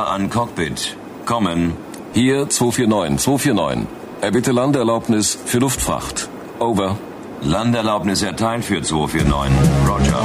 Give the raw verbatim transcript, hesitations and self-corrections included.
Over an Cockpit. Kommen. Hier zwei vier neun, zwei vier neun. Erbitte Landeerlaubnis für Luftfracht. Over. Landeerlaubnis erteilt für zwei vier neun. Roger.